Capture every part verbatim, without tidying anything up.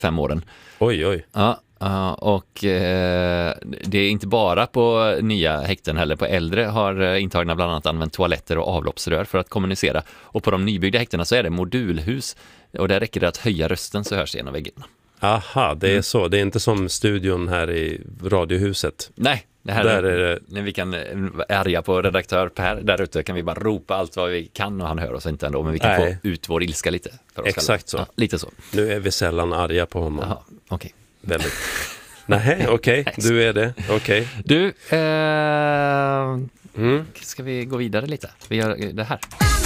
fem åren. Oj, oj. Ja, uh, och uh, det är inte bara på nya häkten heller. På äldre har uh, intagna bland annat använt toaletter och avloppsrör för att kommunicera. Och på de nybyggda häktena så är det modulhus. Och där räcker det att höja rösten så hörs det genom väggarna. Aha, det är mm. så. Det är inte som studion här i radiohuset. Nej, det här där är, är det... när vi kan ärga på redaktör Per där ute kan vi bara ropa allt vad vi kan och han hör oss inte ändå, men vi kan Nej. få ut vår ilska lite. För oss Exakt så. Ja, lite så. Nu är vi sällan arga på honom. Jaha, okej. Okay. Väldigt. Nej, okej. Okay. Du är det. Okej. Okay. Du, eh... mm. ska vi gå vidare lite? Vi gör det här.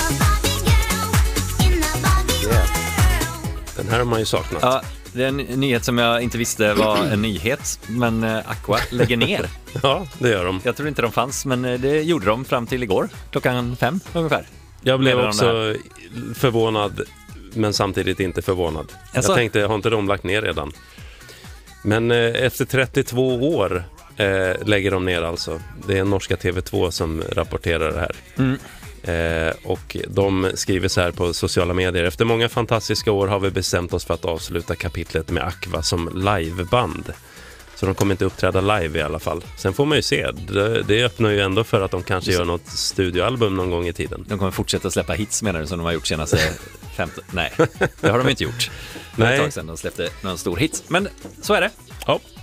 Yeah. Den här har man ju saknat. Ja, det är en nyhet som jag inte visste var en nyhet, men Aqua lägger ner. Ja, det gör de. Jag tror inte de fanns, men det gjorde de fram till igår, klockan fem ungefär. Jag blev också förvånad, men samtidigt inte förvånad. Alltså... Jag tänkte, har inte de lagt ner redan? Men eh, efter trettiotvå år eh, lägger de ner alltså. Det är norska T V två som rapporterar det här. Mm. Eh, och de skriver så här på sociala medier: efter många fantastiska år har vi bestämt oss för att avsluta kapitlet med Aqua som liveband. Så de kommer inte uppträda live i alla fall. Sen får man ju se, det, det öppnar ju ändå för att de kanske gör något studioalbum någon gång i tiden. De kommer fortsätta släppa hits, menar du, som de har gjort senaste femton? Nej, det har de inte gjort. Det var ett tag sedan de släppte någon stor hit. Men så är det. Ja.